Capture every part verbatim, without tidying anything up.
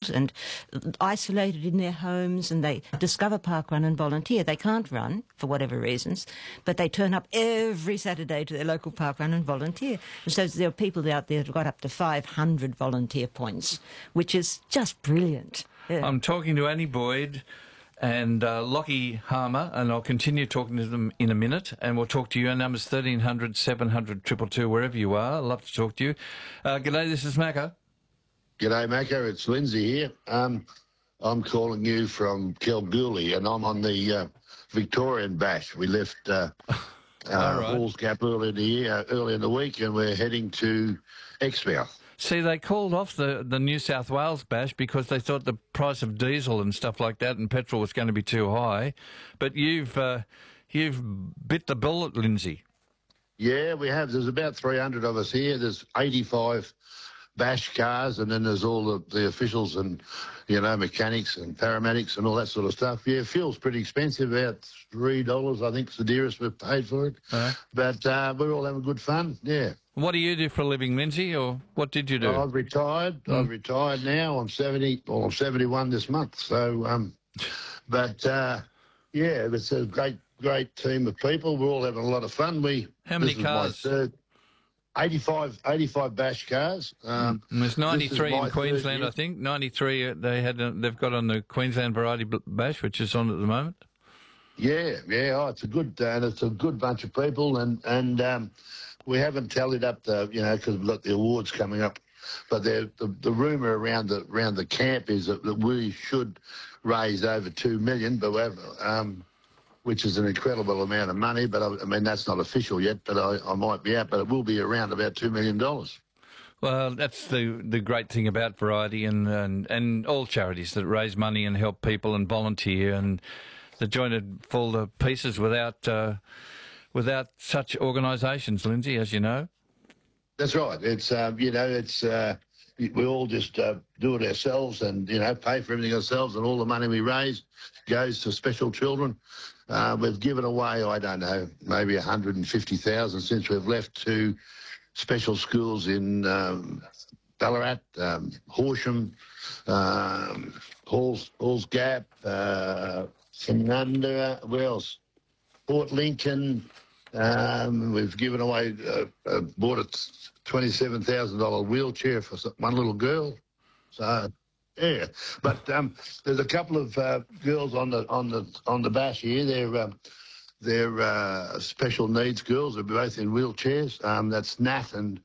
old and isolated in their homes, and they discover parkrun and volunteer. They can't run for whatever reasons, but they turn up every Saturday to their local parkrun and volunteer. And so there are people out there who've got up to five hundred volunteer points, which is just brilliant. Yeah. I'm talking to Annie Boyd and uh, Lockie Harmer, and I'll continue talking to them in a minute, and we'll talk to you. Our number's thirteen hundred, seven hundred, two two two, wherever you are. I'd love to talk to you. Uh, g'day, this is Macca. G'day, Macca. It's Lindsay here. Um, I'm calling you from Kalgoorlie, and I'm on the uh, Victorian Bash. We left uh, uh, right. Halls Gap early in the year, early in the week, and we're heading to Exmouth. See, they called off the, the New South Wales Bash because they thought the price of diesel and stuff like that and petrol was going to be too high. But you've uh, you've bit the bullet, Lindsay. Yeah, we have. There's about three hundred of us here. There's eighty-five Bash cars, and then there's all the, the officials and, you know, mechanics and paramedics and all that sort of stuff. Yeah, fuel's pretty expensive, about three dollars, I think, is the dearest we've paid for it. Uh-huh. But uh, we're all having good fun, yeah. What do you do for a living, Lindsay, or what did you do? I've retired. Mm. I've retired now. I'm seventy, or I'm seventy-one this month. So, um, but uh, yeah, it's a great, great team of people. We're all having a lot of fun. We how many cars? Third, eighty-five, eighty-five Bash cars. Um, mm. There's ninety-three in Queensland, I think. ninety-three they had. Uh, they've got on the Queensland Variety Bash, which is on at the moment. Yeah, yeah. Oh, it's a good, uh, and it's a good bunch of people, and and. Um, We haven't tallied up the, you know, because we've got the awards coming up, but the the rumour around the around the camp is that, that we should raise over two million, but we have, um, which is an incredible amount of money. But I, I mean, that's not official yet. But I, I might be out, but it will be around about two million dollars. Well, that's the the great thing about Variety and, and and all charities that raise money and help people and volunteer, and the joint would fall to pieces without. Uh, Without such organisations, Lindsay, as you know. That's right. It's um, you know, it's uh, we all just uh, do it ourselves, and you know, pay for everything ourselves, and all the money we raise goes to special children. Uh, we've given away, I don't know, maybe one hundred and fifty thousand since we've left to special schools in um, Ballarat, um, Horsham, um, Halls, Halls Gap, uh, Sanunda, where else? Port Lincoln. Um, we've given away, uh, uh, bought a twenty-seven thousand dollars wheelchair for one little girl. So, yeah. But um, there's a couple of uh, girls on the on the on the bash here. They're um, they're uh, special needs girls. They're both in wheelchairs. Um, that's Nat and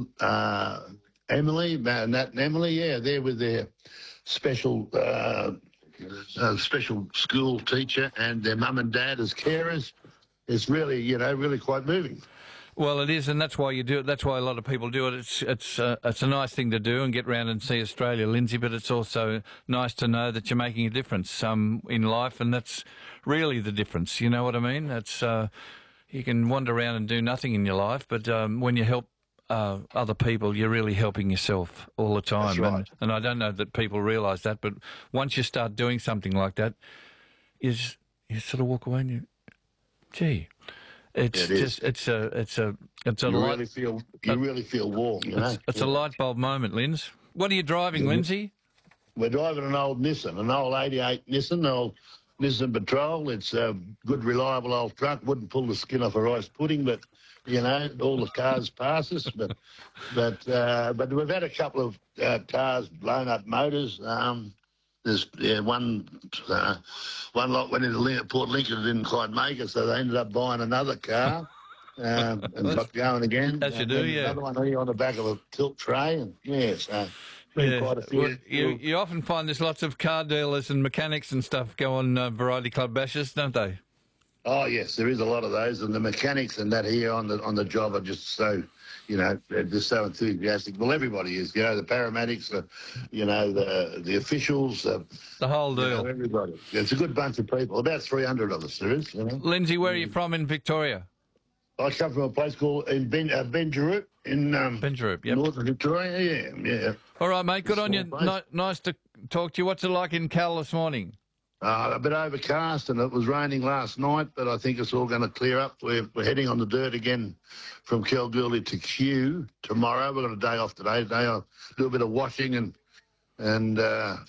uh, Emily. Nat and Emily. Yeah, they're with their special uh, uh, special school teacher and their mum and dad as carers. It's really, you know, really quite moving. Well, it is, and that's why you do it. That's why a lot of people do it. It's it's uh, it's a nice thing to do and get round and see Australia, Lindsay. But it's also nice to know that you're making a difference um, in life, and that's really the difference. You know what I mean? It's uh, you can wander around and do nothing in your life, but um, when you help uh, other people, you're really helping yourself all the time. That's right. And, and I don't know that people realise that, but once you start doing something like that, you just, you sort of walk away and you. Gee, it's it just it's a it's a it's a you light, really feel you a, really feel warm. You know, it's, it's yeah. a light bulb moment, Linz. What are you driving, yeah. Lindsay? We're driving an old Nissan, an old eighty-eight Nissan, old Nissan Patrol. It's a good, reliable old truck. Wouldn't pull the skin off a rice pudding, but you know, all the cars pass us. But but uh, but we've had a couple of uh, cars blown up motors. Um, There's yeah, one uh, one lot went into Port Lincoln, didn't quite make it, so they ended up buying another car um, and got going again. As you and do, yeah. Another one here on the back of a tilt tray, and yeah, so been yeah. quite a few. Well, you, you often find there's lots of car dealers and mechanics and stuff go on uh, Variety Club bashes, don't they? Oh yes, there is a lot of those, and the mechanics and that here on the on the job are just so. You know, they're just so enthusiastic. Well, everybody is. You know, the paramedics, uh, you know, the the officials. Uh, the whole deal. You know, everybody. It's a good bunch of people. About three hundred of us there is, you know. Lindsay, where are you from in Victoria? I come from a place called in Ben, uh, Benjaroop in um, Benjaroop, yep. northern Victoria. Yeah, yeah. All right, mate. Good on you. Ni- nice to talk to you. What's it like in Cal this morning? Uh, a bit overcast, and it was raining last night, but I think it's all going to clear up. We're, we're heading on the dirt again from Kalgoorlie to Kew tomorrow. We've got a day off today. Today I'll do a bit of washing and and uh,